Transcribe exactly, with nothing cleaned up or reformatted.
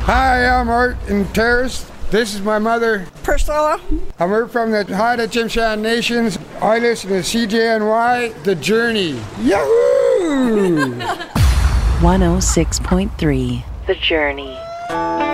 Hi, I'm Art and Terrace. This is my mother, Priscilla. I'm her from the Haida Tsimshian Nations. I listen to C J N Y, The Journey. Yahoo! one oh six point three The Journey.